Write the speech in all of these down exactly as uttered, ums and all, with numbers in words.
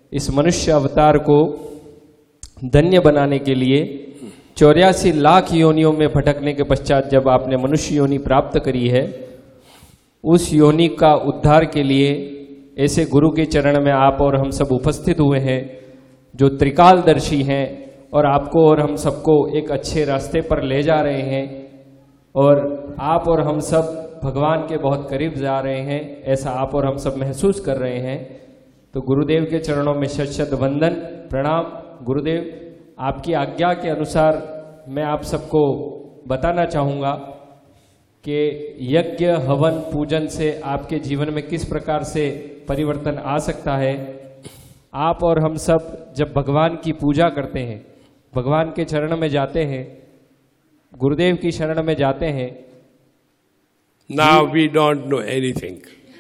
इस मनुष्य अवतार को धन्य बनाने के लिए चौरासी लाख योनियों में भटकने के पश्चात जब आपने मनुष्य योनि प्राप्त करी है, उस योनि का उद्धार के लिए ऐसे गुरु के चरण में आप और हम सब उपस्थित हुए हैं जो त्रिकालदर्शी हैं और आपको और हम सबको एक अच्छे रास्ते पर ले जा रहे हैं और आप और हम सब भगवान के बहुत करीब जा रहे हैं, ऐसा आप और हम सब महसूस कर रहे हैं। तो गुरुदेव के चरणों में शत शत वंदन प्रणाम। गुरुदेव, आपकी आज्ञा के अनुसार मैं आप सबको बताना चाहूँगा कि यज्ञ हवन पूजन से आपके जीवन में किस प्रकार से परिवर्तन आ सकता है। आप और हम सब जब भगवान की पूजा करते हैं, भगवान के चरण में जाते हैं, गुरुदेव की शरण में जाते हैं, Now we don't know anything.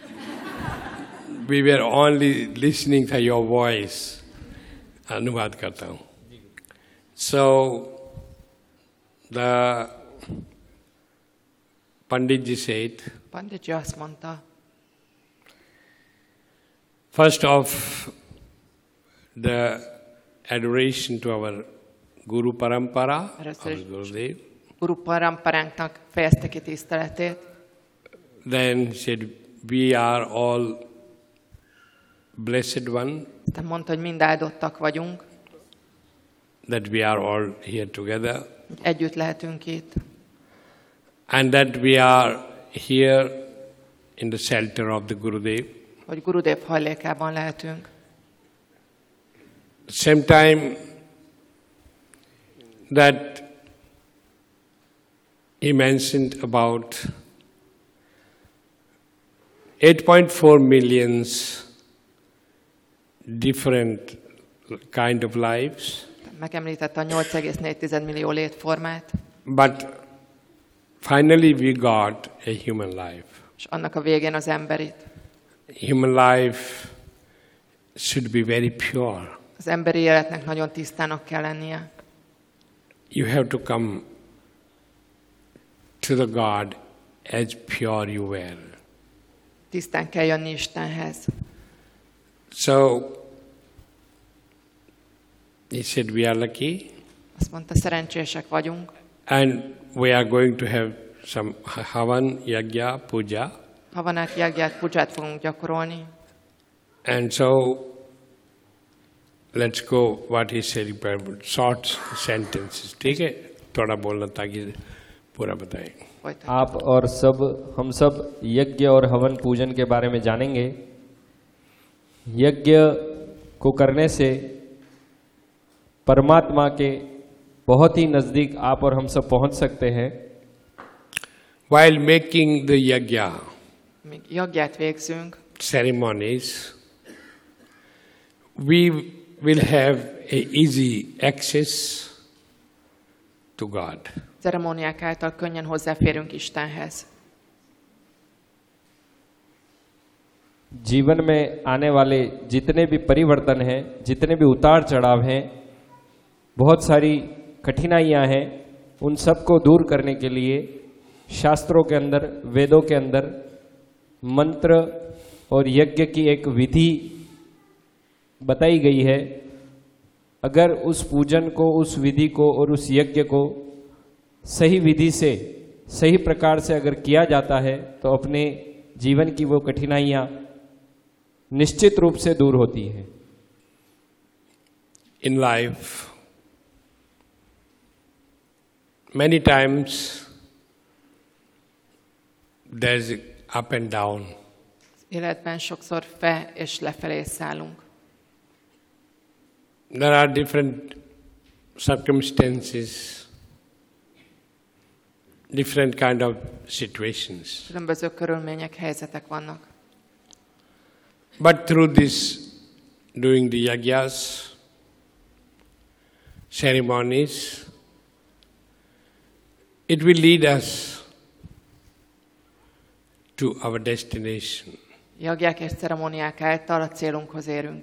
We were only listening to your voice. अनुवाद करता हूँ. So the Pandit ji said, Pandit ji azt mondta, first of the adoration to our Guru Parampara, our Gurudev. Guru Paramparánknak fejezte ki tiszteletét. Then said, we are all blessed one. Aztán mondta, hogy mind áldottak vagyunk. That we are all here together. Együtt lehetünk itt. And that we are here in the shelter of the Gurudev. Hogy Gurudev hajlékában lehetünk. Same time that he mentioned about eight point four millions different kind of lives. Megemlítette a nyolc egész négy millió létformát. But finally we got a human life. És annak a végén az emberit. Human life should be very pure. Az emberi életnek nagyon tisztának kell lennie. You have to come to the God as pure you were. Tisztán kell jönni Istenhez. So he said we are lucky. Azt mondta, szerencsések vagyunk. And we are going to have some havan, yagya, puja. Havanát, yagyát, puját fogunk gyakorolni. And so let's go what he said, short sentences. ठीक है, थोड़ा बोलना ताकि पूरा बताएं. आप और सब हम सब यज्ञ और हवन पूजन के बारे में जानेंगे। यज्ञ को करने से परमात्मा के बहुत ही नजदीक आप और हम सब पहुंच सकते हैं। While making the yagya, Míg yagyát végzünk, ceremonies, we will have a easy access to God. ceremóniák által könnyen hozzáférünk Istenhez. जीवन में आने वाले जितने भी परिवर्तन हैं, जितने भी उतार चढ़ाव हैं, बहुत सारी कठिनाइयां हैं, उन सब को दूर करने के लिए शास्त्रों के अंदर, वेदों के अंदर मंत्र और यज्ञ की एक विधि बताई गई है। अगर उस पूजन को, उस विधि को और उस यज्ञ को सही विधि से, सही प्रकार से अगर किया जाता है तो अपने जीवन की वो कठिनाइयां निश्चित रूप से दूर होती है। In life, many times there's up and down. Életben sokszor fe és lefelé szállunk. There are different circumstances, different kind of situations. Különböző körülmények, helyzetek vannak. But through this, doing the yagyas, ceremonies, it will lead us to our destination. Yagyák és ceremóniák által a célunkhoz érünk.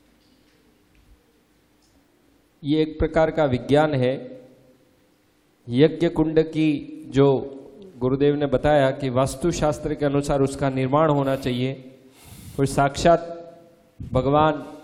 ये एक प्रकार का विज्ञान है। यज्ञ कुंड की जो गुरुदेव ने बताया कि वास्तुशास्त्र के अनुसार उसका निर्माण होना चाहिए और साक्षात भगवान